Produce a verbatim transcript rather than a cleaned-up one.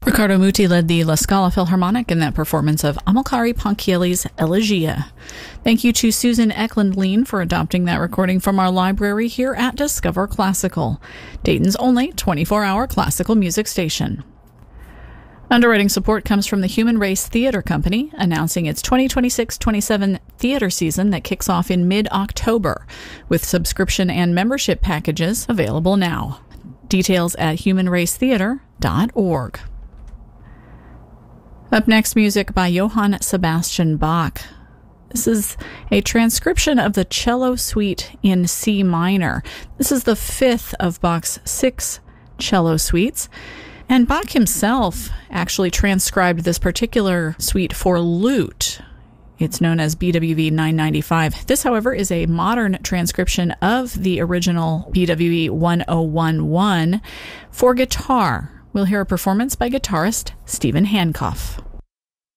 Riccardo Muti led the La Scala Philharmonic in that performance of Amilcare Ponchielli's Elegia. Thank you to Susan Eklund-Lean for adopting that recording from our library here at Discover Classical, Dayton's only twenty-four hour classical music station. Underwriting support comes from the Human Race Theater Company, announcing its twenty twenty-six twenty-seven theater season that kicks off in mid-October, with subscription and membership packages available now. Details at human race theater dot org. Up next, music by Johann Sebastian Bach. This is a transcription of the Cello Suite in C minor. This is the fifth of Bach's six cello suites. And Bach himself actually transcribed this particular suite for lute. It's known as B W V nine ninety-five. This, however, is a modern transcription of the original B W V ten eleven for guitar. We'll hear a performance by guitarist Stephen Hancock.